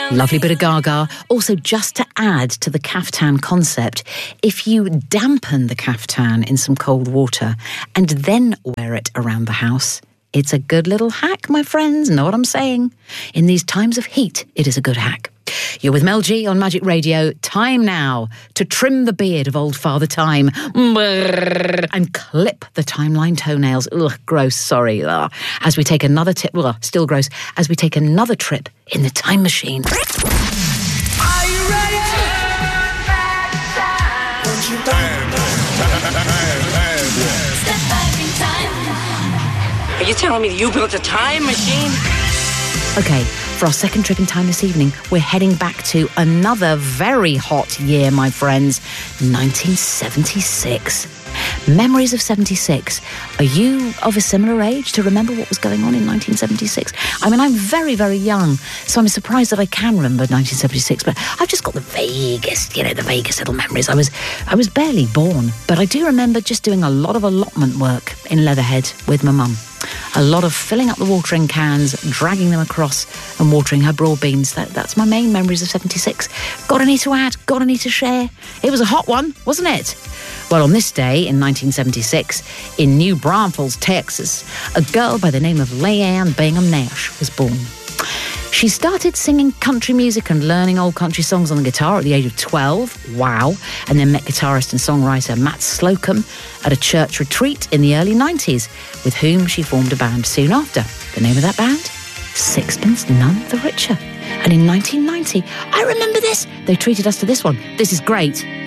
Lovely bit of Gaga. Also, just to add to the caftan concept, if you dampen the caftan in some cold water and then wear it around the house, it's a good little hack, my friends. Know what I'm saying? In these times of heat, it is a good hack. You're with Mel G on Magic Radio. Time now to trim the beard of old Father Time and clip the timeline toenails. Ugh, gross, sorry. Ugh. As we take another still gross, as we take another trip in the time machine. Are you ready? Step back in time. Are you telling me you built a time machine? Okay, for our second trip in time this evening, we're heading back to another very hot year, my friends, 1976. Memories of 76. Are you of a similar age to remember what was going on in 1976? I mean, I'm very, very young, so I'm surprised that I can remember 1976, but I've just got the vaguest little memories. I was barely born, but I do remember just doing a lot of allotment work in Leatherhead with my mum. A lot of filling up the watering cans, dragging them across and watering her broad beans. That's my main memories of 76. Got any to add? Got any to share? It was a hot one, wasn't it? Well, on this day in 1976, in New Braunfels, Texas, a girl by the name of Leanne Bingham Nash was born. She started singing country music and learning old country songs on the guitar at the age of 12. Wow. And then met guitarist and songwriter Matt Slocum at a church retreat in the early 90s, with whom she formed a band soon after. The name of that band? Sixpence None the Richer. And in 1990, I remember this, they treated us to this one. This is great.